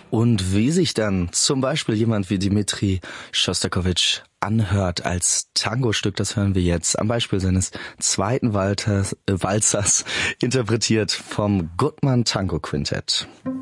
Und wie sich dann zum Beispiel jemand wie Dmitri Schostakowitsch anhört als Tango-Stück, das hören wir jetzt am Beispiel seines zweiten Walzers, interpretiert vom Gutmann Tango Quintett.